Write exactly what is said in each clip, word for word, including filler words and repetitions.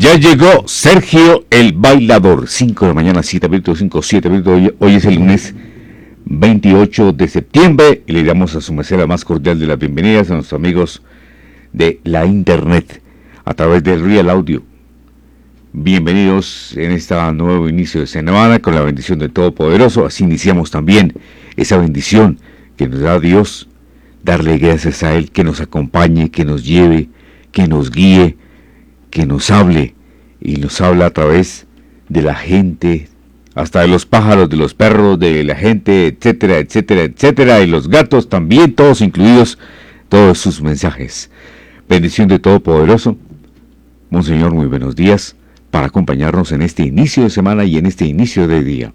Ya llegó Sergio el Bailador. cinco de la mañana, siete minutos, cinco, siete minutos. Hoy, hoy es el lunes veintiocho de septiembre y le damos a su merced la más cordial de las bienvenidas a nuestros amigos de la internet a través del Real Audio. Bienvenidos en este nuevo inicio de semana con la bendición del Todopoderoso. Así iniciamos también esa bendición que nos da Dios. Darle gracias a Él, que nos acompañe, que nos lleve, que nos guíe, que nos hable, y nos habla a través de la gente, hasta de los pájaros, de los perros, de la gente, etcétera, etcétera, etcétera, y los gatos también, todos incluidos, todos sus mensajes. Bendición de Todopoderoso. Monseñor, muy buenos días, para acompañarnos en este inicio de semana y en este inicio de día.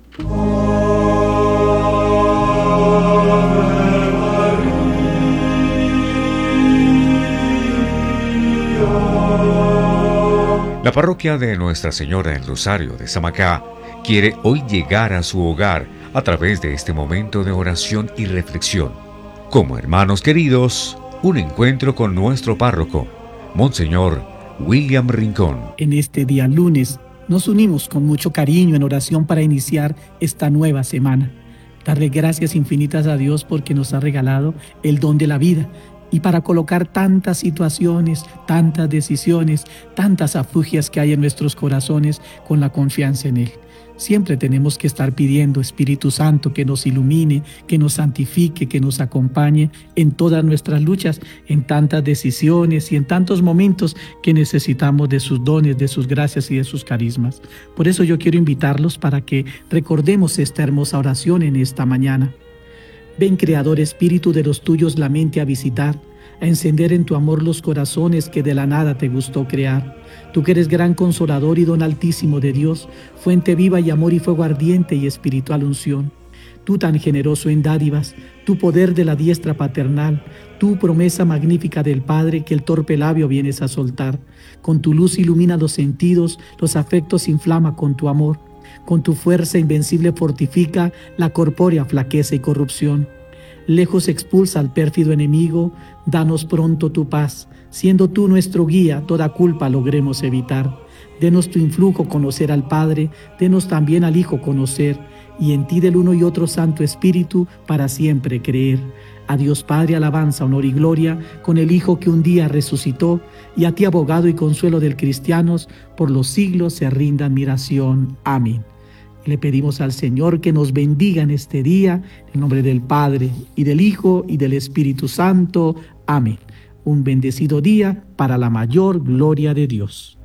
La parroquia de Nuestra Señora del Rosario de Samacá quiere hoy llegar a su hogar a través de este momento de oración y reflexión. Como hermanos queridos, un encuentro con nuestro párroco, Monseñor William Rincón. En este día lunes nos unimos con mucho cariño en oración para iniciar esta nueva semana. Darle gracias infinitas a Dios porque nos ha regalado el don de la vida, y para colocar tantas situaciones, tantas decisiones, tantas afugias que hay en nuestros corazones con la confianza en Él. Siempre tenemos que estar pidiendo, Espíritu Santo, que nos ilumine, que nos santifique, que nos acompañe en todas nuestras luchas, en tantas decisiones y en tantos momentos que necesitamos de sus dones, de sus gracias y de sus carismas. Por eso yo quiero invitarlos para que recordemos esta hermosa oración en esta mañana. Ven, Creador Espíritu de los tuyos, la mente a visitar, a encender en tu amor los corazones que de la nada te gustó crear. Tú que eres gran consolador y don altísimo de Dios, fuente viva y amor y fuego ardiente y espiritual unción. Tú tan generoso en dádivas, tu poder de la diestra paternal, tu promesa magnífica del Padre que el torpe labio vienes a soltar. Con tu luz ilumina los sentidos, los afectos inflama con tu amor. Con tu fuerza invencible fortifica la corpórea flaqueza y corrupción. Lejos expulsa al pérfido enemigo, danos pronto tu paz. Siendo tú nuestro guía, toda culpa logremos evitar. Denos tu influjo conocer al Padre, denos también al Hijo conocer, y en ti del uno y otro Santo Espíritu para siempre creer. A Dios Padre alabanza, honor y gloria, con el Hijo que un día resucitó, y a ti abogado y consuelo del cristianos, por los siglos se rinda admiración. Amén. Le pedimos al Señor que nos bendiga en este día, en el nombre del Padre, y del Hijo, y del Espíritu Santo. Amén. Un bendecido día para la mayor gloria de Dios.